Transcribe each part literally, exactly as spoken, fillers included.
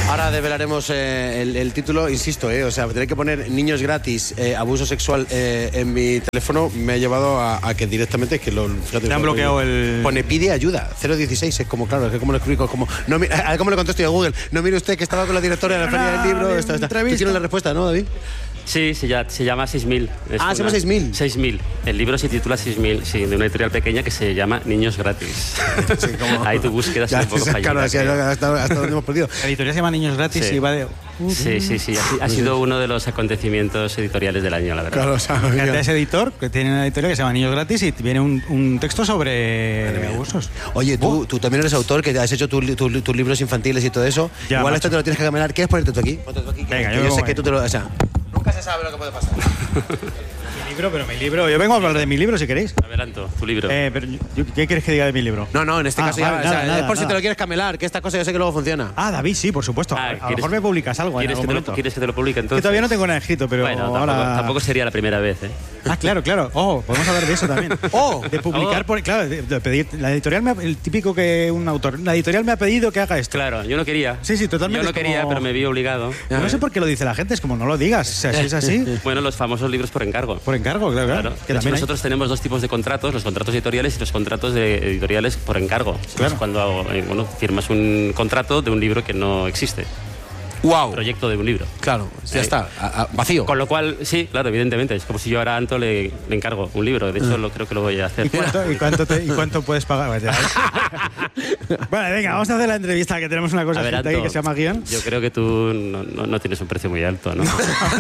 Ahora develaremos eh, el, el título, insisto, eh, o sea, tener que poner niños gratis, eh, abuso sexual eh, en mi teléfono me ha llevado a, a que directamente es que lo... Fíjate, te han bloqueado el... Pone pide ayuda, cero dieciséis, es como, claro, es que como lo explico, como... No, a ver cómo le contesto yo a Google, no mire usted que estaba con la directora de la feria del libro, esta, esta. ¿Tú tienes la respuesta, no, David? Sí, sí, ya, se llama seis mil. Ah, se llama seis mil. seis mil. El libro se titula seis mil, sí, de una editorial pequeña que se llama Niños Gratis. Sí, como... Ahí tu búsqueda es un poco fallida. Claro, que... hasta, hasta donde hemos perdido. La editorial se llama Niños Gratis sí. y va de... Sí, sí, sí. Ha, ha sido uno de los acontecimientos editoriales del año, la verdad. Claro, o sea, fíjate, ese editor que tiene una editorial que se llama Niños Gratis y viene un, un texto sobre abusos. Oye, tú, tú también eres autor, que has hecho tus tu, tu libros infantiles y todo eso. Ya, Igual macho. Esto te lo tienes que caminar. ¿Quieres ponerte tú aquí? Ponte tú aquí. Que, Venga, que yo, yo sé que tú te lo... O sea, nunca se sabe lo que puede pasar. Mi libro, pero mi libro... Yo vengo a hablar de mi libro, si queréis. Adelanto, tu libro. Eh, pero, ¿qué quieres que diga de mi libro? No, no, en este ah, caso vale, ya... nada, o sea, nada, es por nada. si te lo quieres camelar, que esta cosa yo sé que luego funciona. Ah, David, sí, por supuesto. Ah, a lo mejor me publicas algo en ¿quieres algún que, te momento. lo, ¿Quieres que te lo publique entonces? Que todavía no tengo nada escrito, pero bueno, ahora... tampoco, tampoco sería la primera vez, ¿eh? Ah, claro, claro. Oh, podemos hablar de eso también. Oh, de publicar oh. por... Claro, de, de pedir... La editorial me ha, el típico que un autor... La editorial me ha pedido que haga esto. Claro, yo no quería. Sí, sí, totalmente. Yo no quería, como... pero me vi obligado. Yo no sé por qué lo dice la gente, es como no lo digas. O sea, si es así... Bueno, los famosos libros por encargo. Por encargo, claro, claro. claro. Que de hecho, hay... nosotros tenemos dos tipos de contratos, los contratos editoriales y los contratos de editoriales por encargo. Claro. Es cuando eh, bueno, firmas un contrato de un libro que no existe. Wow. Proyecto de un libro. Claro, ya eh, está, a, a, vacío. Con lo cual, sí, claro, evidentemente. Es como si yo ahora a Anto le, le encargo un libro. De hecho, lo, creo que lo voy a hacer. ¿Y cuánto, y cuánto, te, y cuánto puedes pagar? Bueno, venga, vamos a hacer la entrevista, que tenemos una cosa ver, Anto, aquí que se llama guión. Yo creo que tú no, no, no tienes un precio muy alto, ¿no?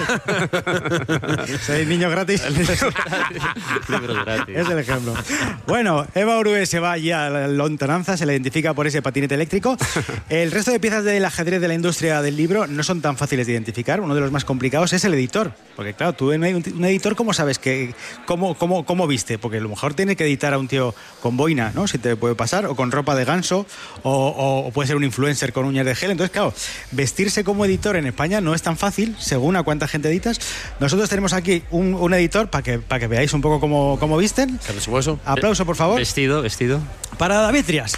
Soy niño gratis. Libros gratis. Es el ejemplo. Bueno, Eva Orue se va ya a la lontananza, se la identifica por ese patinete eléctrico. El resto de piezas del ajedrez de la industria del libro no son tan fáciles de identificar. Uno de los más complicados es el editor. Porque claro, tú en un editor, ¿cómo sabes que cómo, cómo, cómo viste? Porque a lo mejor tiene que editar a un tío con boina, ¿no? Si te puede pasar, o con ropa de ganso, o, o puede ser un influencer con uñas de gel. Entonces, claro, vestirse como editor en España no es tan fácil, según a cuánta gente editas. Nosotros tenemos aquí un, un editor para que, para que veáis un poco cómo, cómo visten. Aplauso, por favor. Vestido, vestido. Para David Trias.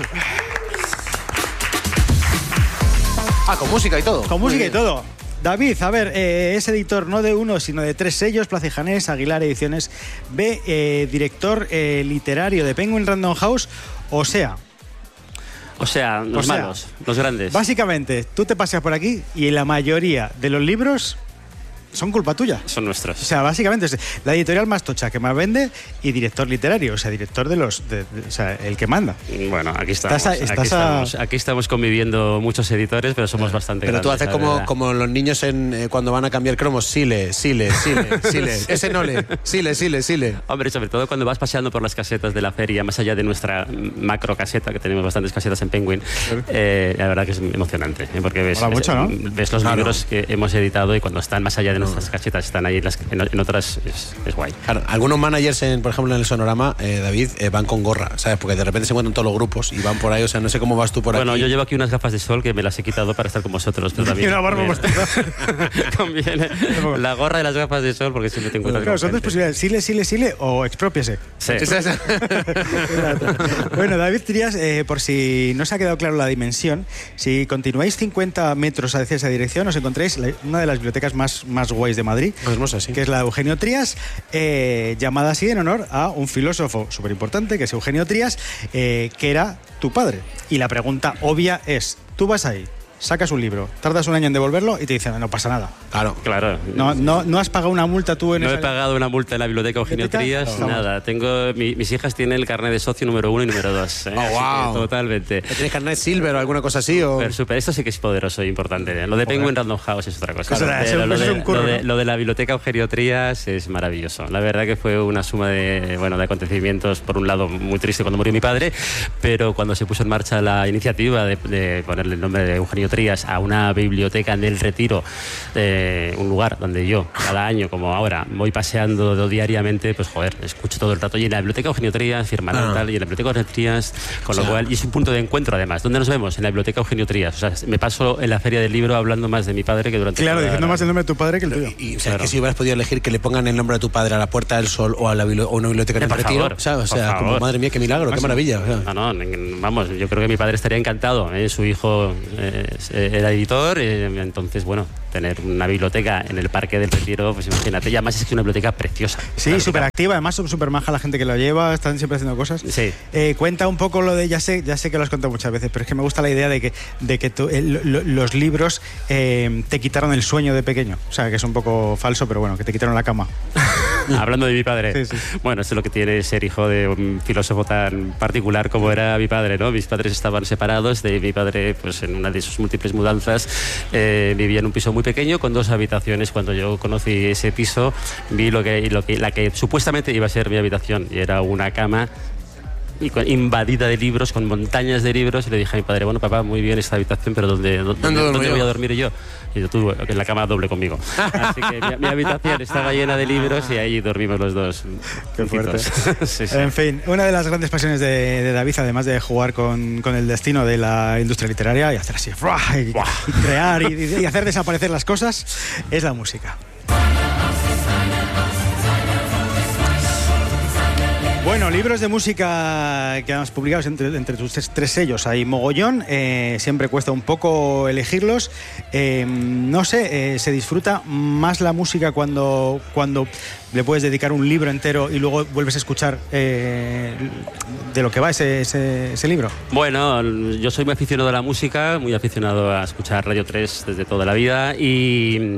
Ah, con música y todo. Con música y todo. David, a ver, eh, es editor no de uno, sino de tres sellos, Plaza y Janés, Aguilar Ediciones B, eh, director eh, literario de Penguin Random House, o sea... O sea, los o sea, malos, los grandes. Básicamente, tú te paseas por aquí y la mayoría de los libros... son culpa tuya. Son nuestros. O sea, básicamente es la editorial más tocha que más vende y director literario, o sea, director de los... De, de, o sea, el que manda. Bueno, aquí estamos. Estás a, estás aquí, estamos a... aquí estamos conviviendo muchos editores, pero somos bastante Pero grandes. tú haces como, como los niños en, eh, cuando van a cambiar cromos. Sile, sile, sile, sile. Ese no le. Sile, sile, sile. Hombre, sobre todo cuando vas paseando por las casetas de la feria, más allá de nuestra macro caseta, que tenemos bastantes casetas en Penguin, eh, la verdad que es emocionante, ¿eh? Porque ves, ves, mucho, ¿no? ves los claro. libros que hemos editado y cuando están más allá de nuestras no. casetas, están ahí las, en, en otras es, es guay. Claro, algunos managers, en, por ejemplo en el Sonorama, eh, David, eh, van con gorra, ¿sabes? Porque de repente se encuentran todos los grupos y van por ahí, o sea, no sé cómo vas tú por bueno, aquí. Bueno, yo llevo aquí unas gafas de sol que me las he quitado para estar con vosotros, pero también... Y una barba postada. Conviene la gorra y las gafas de sol porque siempre te encuentras claro, con son gente. dos posibilidades, sile, sile, sile o expropiese. Sí. Bueno, David Trias, eh, por si no se ha quedado claro la dimensión, si continuáis cincuenta metros hacia esa dirección, os encontráis la, una de las bibliotecas más, más guays de Madrid, hermosa, sí. que es la de Eugenio Trías, eh, llamada así en honor a un filósofo súper importante, que es Eugenio Trías, eh, que era tu padre. Y la pregunta obvia es, tú vas ahí, sacas un libro, tardas un año en devolverlo y te dicen, no pasa nada. Claro, claro. No, no, no has pagado una multa tú en No esa... he pagado una multa en la biblioteca Eugenio Trías, no. nada. Tengo, mi, mis hijas tienen el carnet de socio número uno y número dos. ¿eh? Oh, wow. Totalmente. ¿Tienes carnet silver o alguna cosa así? O... Pero super, esto sí que es poderoso e importante. ¿eh? Lo de Penguin Random House es otra cosa. Claro, pero eso, lo, eso de, es un curro, lo, de, ¿no? lo de la biblioteca Eugenio Trías es maravilloso. La verdad que fue una suma de, bueno, de acontecimientos, por un lado muy triste cuando murió mi padre, pero cuando se puso en marcha la iniciativa de, de ponerle el nombre de Eugenio Trías a una biblioteca en el Retiro, eh, un lugar donde yo cada año, como ahora, voy paseando diariamente, pues joder, escucho todo el rato. Y en la biblioteca Eugenio Trías, firma ah. tal, y en la biblioteca Eugenio Trías, con lo o sea, cual, y es un punto de encuentro además. ¿Dónde nos vemos? En la biblioteca Eugenio Trías. O sea, me paso en la feria del libro hablando más de mi padre que durante Claro, toda diciendo la... más el nombre de tu padre que el tuyo. Y, y o sea, claro. que si hubieras podido elegir que le pongan el nombre de tu padre a la Puerta del Sol o a, la bibli- o una biblioteca en el Retiro, favor, o sea, o sea como, madre mía, qué milagro, qué maravilla. O sea. No, no, vamos, yo creo que mi padre estaría encantado, ¿eh? Su hijo eh, ediciones. Eh, era editor, eh, entonces, bueno, tener una biblioteca en el Parque del Retiro, pues imagínate, y además es que es una biblioteca preciosa. Sí, súper activa, además súper maja la gente que lo lleva, están siempre haciendo cosas. Sí. Eh, cuenta un poco lo de, ya sé, ya sé que lo has contado muchas veces, pero es que me gusta la idea de que, de que tú, eh, lo, los libros eh, te quitaron el sueño de pequeño. O sea, que es un poco falso, pero bueno, que te quitaron la cama. Hablando de mi padre. Sí, sí. Bueno, eso es lo que tiene ser hijo de un filósofo tan particular como era mi padre, ¿no? Mis padres estaban separados, de mi padre, pues en una de sus múltiples mudanzas, eh, vivía en un piso muy pequeño con dos habitaciones. Cuando yo conocí ese piso, vi lo que, lo que, la que supuestamente iba a ser mi habitación, y era una cama invadida de libros, con montañas de libros, y le dije a mi padre, bueno, papá, muy bien esta habitación, pero ¿dónde, dónde, ¿dónde, ¿dónde voy a dormir yo? Y yo, tú, en la cama doble conmigo. Así que mi, mi habitación estaba llena de libros y ahí dormimos los dos. Qué fuerte. Sí, sí. En fin, una de las grandes pasiones de, de David, además de jugar con, con el destino de la industria literaria y hacer así, y, y crear y, y hacer desaparecer las cosas, es la música. Bueno, libros de música que has publicado entre, entre tus tres, tres sellos hay mogollón, eh, siempre cuesta un poco elegirlos. Eh, no sé, eh, ¿se disfruta más la música cuando, cuando le puedes dedicar un libro entero y luego vuelves a escuchar eh, de lo que va ese, ese, ese libro? Bueno, yo soy muy aficionado a la música, muy aficionado a escuchar Radio tres desde toda la vida, y...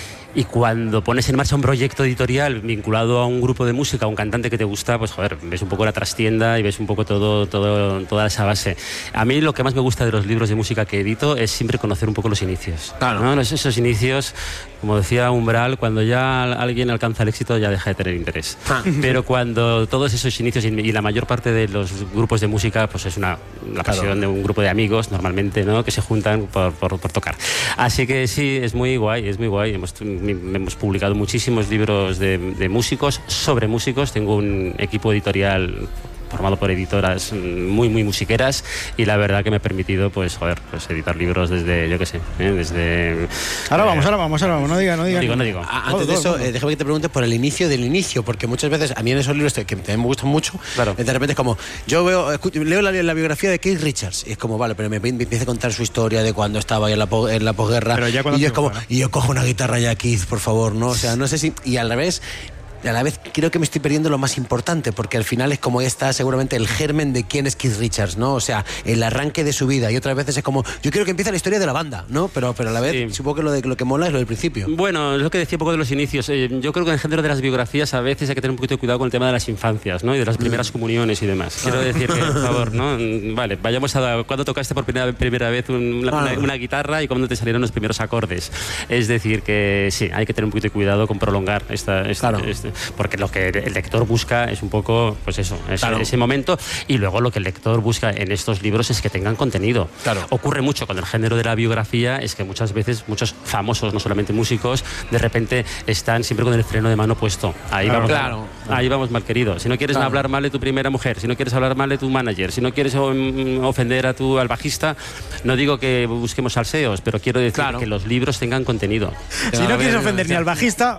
Y cuando pones en marcha un proyecto editorial vinculado a un grupo de música, a un cantante que te gusta, pues joder, ves un poco la trastienda y ves un poco todo, todo, toda esa base. A mí lo que más me gusta de los libros de música que edito es siempre conocer un poco los inicios. Claro. ¿No? Esos inicios, como decía Umbral, cuando ya alguien alcanza el éxito ya deja de tener interés. Ah. Pero cuando todos esos inicios y la mayor parte de los grupos de música, pues es una, una pasión claro. de un grupo de amigos normalmente, ¿no? Que se juntan por, por, por tocar. Así que sí, es muy guay, es muy guay. Hemos, hemos publicado muchísimos libros de, de músicos, sobre músicos. Tengo un equipo editorial formado por editoras muy, muy musiqueras, y la verdad que me ha permitido, pues, joder, pues editar libros desde, yo qué sé, ¿eh? desde... Ahora eh, vamos, ahora vamos, ahora vamos, no diga, no diga. No digo, no digo. Antes de eso, eh, déjame que te pregunte por el inicio del inicio, porque muchas veces, a mí en esos libros que también me gustan mucho, claro. de repente es como, yo veo, escucho, leo la, la biografía de Keith Richards, y es como, vale, pero me, me empieza a contar su historia de cuando estaba ahí en la, en la posguerra, y yo es como, ¿no? y yo cojo una guitarra ya, Keith, por favor, ¿no? O sea, no sé si... Y al revés... Y a la vez creo que me estoy perdiendo lo más importante, porque al final es como está seguramente el germen de quién es Keith Richards, ¿no? O sea, el arranque de su vida, y otras veces es como, yo quiero que empiece la historia de la banda, ¿no? Pero, pero a la vez sí. supongo que lo, de, lo que mola es lo del principio. Bueno, es lo que decía un poco de los inicios. Eh, yo creo que en el género de las biografías a veces hay que tener un poquito de cuidado con el tema de las infancias, ¿no? Y de las primeras mm. comuniones y demás. Quiero decir que, por favor, ¿no? Vale, vayamos a... ¿Cuándo tocaste por primera, primera vez un, una, una, una guitarra y cuándo te salieron los primeros acordes? Es decir, que sí, hay que tener un poquito de cuidado con prolongar esta... esta claro. este, porque lo que el lector busca es un poco, pues eso, es, claro. ese momento, y luego lo que el lector busca en estos libros es que tengan contenido. Claro. Ocurre mucho con el género de la biografía, es que muchas veces muchos famosos, no solamente músicos, de repente están siempre con el freno de mano puesto. Ahí, claro, vamos, claro. ahí vamos mal, querido. Si no quieres claro. hablar mal de tu primera mujer, si no quieres hablar mal de tu manager, si no quieres ofender a tu, al bajista, no digo que busquemos salseos, pero quiero decir claro. que los libros tengan contenido. Si no quieres ofender ni al bajista,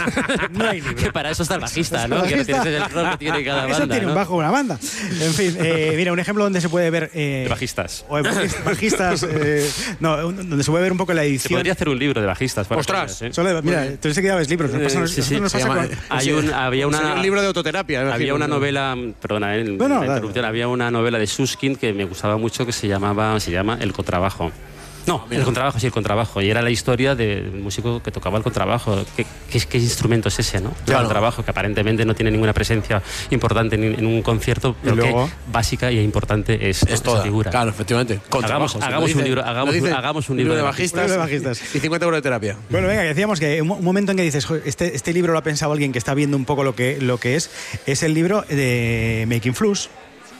no hay libro. Que para eso está el bajista. ¿no? Que no tienes el rol que tiene cada banda. Eso tiene ¿no? un bajo una banda. En fin, eh, mira, un ejemplo donde se puede ver... Eh, de bajistas. O de bajistas... Eh, no, donde se puede ver un poco la edición... Se podría hacer un libro de bajistas. Para ¡Ostras! ¿eh? Solo de, mira, tú sé que dabas libros. Nos pasa, eh, sí, sí, nos pasa llama, con, hay un, había una, un libro de autoterapia. Había una novela... Perdona, eh, no, no, la interrupción. Había una novela de Susskind que me gustaba mucho, que se llamaba se llama El Contrabajo. No, el contrabajo, sí, el contrabajo. Y era la historia del músico que tocaba el contrabajo. ¿Qué, qué, qué instrumento es ese, no? Claro. El contrabajo, que aparentemente no tiene ninguna presencia importante en, en un concierto, pero luego, que básica y importante es, es toda, esa figura. Claro, efectivamente. Hagamos, hagamos un libro, hagamos, un, hagamos un libro, libro de, de bajistas, de bajistas y cincuenta euros de terapia. Bueno, venga, que decíamos que un momento en que dices, este, este libro lo ha pensado alguien que está viendo un poco lo que, lo que es, es el libro de Making Flus.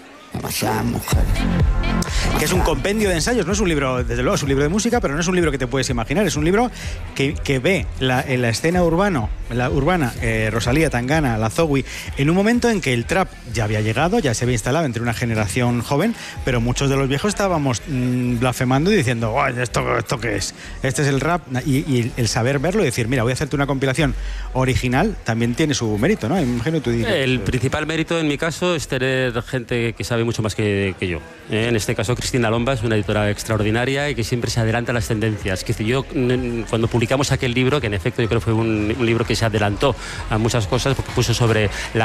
Que es un compendio de ensayos, no es un libro, desde luego es un libro de música, pero no es un libro que te puedes imaginar, es un libro que, que ve la, en la escena urbano, la urbana, eh, Rosalía, Tangana, La Zowie, en un momento en que el trap ya había llegado, ya se había instalado entre una generación joven, pero muchos de los viejos estábamos mmm, blasfemando y diciendo, oh, ¿esto, ¿esto qué es? Este es el rap, y, y el saber verlo y decir, mira, voy a hacerte una compilación original, también tiene su mérito, ¿no? Imagino tú dices, el principal mérito en mi caso es tener gente que sabe mucho más que, que yo. Eh, en este caso Cristina Lomba es una editora extraordinaria y que siempre se adelanta a las tendencias. Que yo, cuando publicamos aquel libro, que en efecto yo creo que fue un, un libro que se adelantó a muchas cosas, porque puso sobre la